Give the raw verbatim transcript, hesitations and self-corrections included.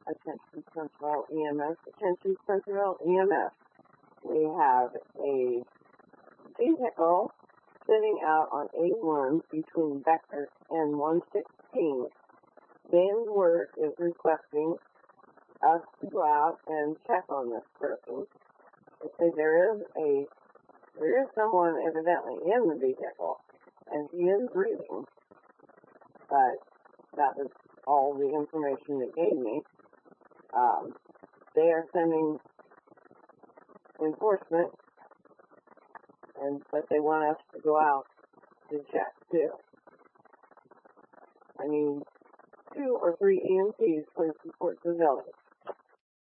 Attention Central E M S. Attention Central E M S. We have a vehicle sitting out on A one between Becker and one sixteen. Dan's work is requesting us to go out and check on this person. Because there is a there is someone evidently in the vehicle, and he is breathing. But that was all the information they gave me. Um, they are sending enforcement, and but they want us to go out to check too. I mean, two or three E M Ts for support the village.